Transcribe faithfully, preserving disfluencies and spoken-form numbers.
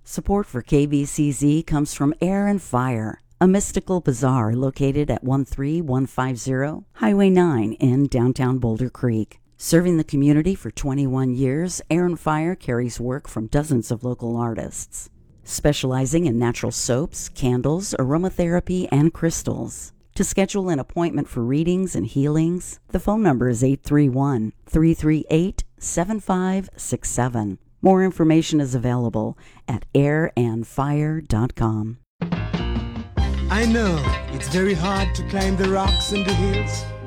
Support for K B C Z comes from Air and Fire, a mystical bazaar located at one three one five zero Highway nine in downtown Boulder Creek. Serving the community for twenty-one years, Air and Fire carries work from dozens of local artists, specializing in natural soaps, candles, aromatherapy, and crystals. To schedule an appointment for readings and healings, the phone number is eight three one, three three eight, seven five six seven. More information is available at air and fire dot com. I know it's very hard to climb the rocks and the hills,